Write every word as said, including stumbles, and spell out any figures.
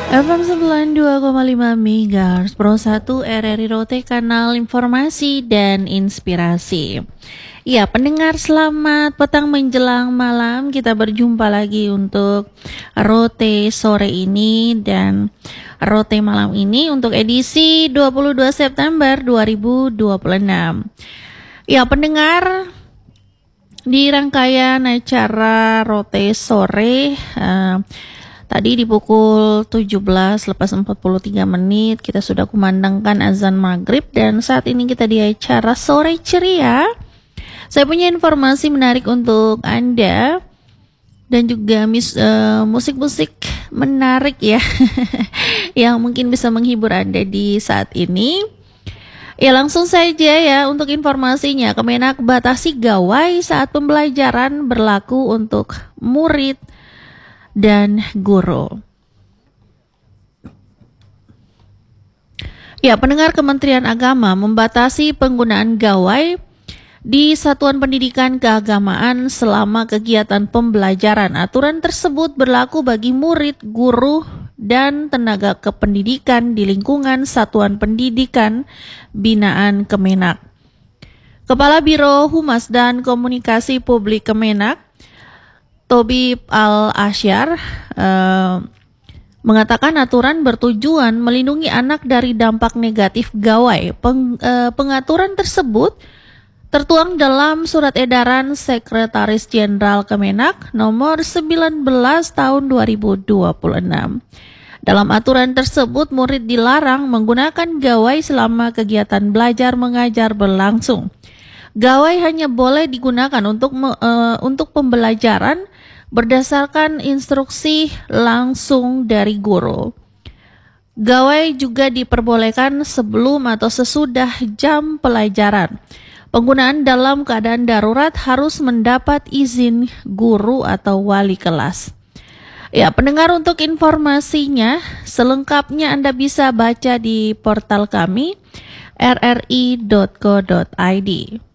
F M sembilan puluh dua koma lima MHz Pro satu R R I Rote, kanal informasi dan inspirasi. Ya, pendengar, selamat petang menjelang malam. Kita berjumpa lagi untuk Rote sore ini dan Rote malam ini untuk edisi dua puluh dua September dua ribu dua puluh enam. Ya, pendengar, di rangkaian acara Rote sore uh, tadi di pukul tujuh belas lepas empat puluh tiga menit kita sudah kumandangkan azan maghrib, dan saat ini kita di acara sore ceria. Saya punya informasi menarik untuk Anda dan juga mis, uh, musik-musik menarik ya yang mungkin bisa menghibur Anda di saat ini. Ya, langsung saja ya untuk informasinya. Kemenak batasi gawai saat pembelajaran berlaku untuk murid dan guru. Ya, pendengar, Kementerian Agama membatasi penggunaan gawai di Satuan Pendidikan Keagamaan selama kegiatan pembelajaran. Aturan tersebut berlaku bagi murid, guru, dan tenaga kependidikan di lingkungan Satuan Pendidikan binaan Kemenak. Kepala Biro Humas dan Komunikasi Publik Kemenak, Tobib Al-Asyar, eh, mengatakan aturan bertujuan melindungi anak dari dampak negatif gawai. Peng, eh, pengaturan tersebut tertuang dalam Surat Edaran Sekretaris Jenderal Kemenak nomor sembilan belas tahun dua ribu dua puluh enam. Dalam aturan tersebut, murid dilarang menggunakan gawai selama kegiatan belajar mengajar berlangsung. Gawai hanya boleh digunakan untuk uh, untuk pembelajaran berdasarkan instruksi langsung dari guru. Gawai juga diperbolehkan sebelum atau sesudah jam pelajaran. Penggunaan dalam keadaan darurat harus mendapat izin guru atau wali kelas. Ya, pendengar, untuk informasinya selengkapnya Anda bisa baca di portal kami r r i dot co dot i d.